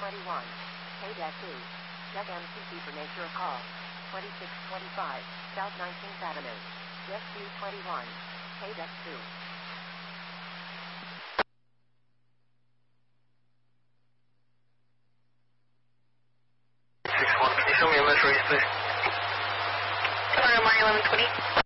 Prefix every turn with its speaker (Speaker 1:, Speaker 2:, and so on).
Speaker 1: 21. Deck 2. Deck MCC for nature of call. 2625. South 19th Avenue. Deck 221. Deck 2.
Speaker 2: Can you show me a metro, please?
Speaker 3: Sorry, Mark 1120.